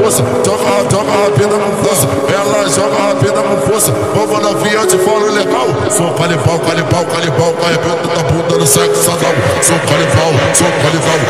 força, joga a vida com força. Ela joga a vida com força. Vamos novinha de fora legal. Sou canibal, arrebenta da bunda no sexo anal. Sou canibal,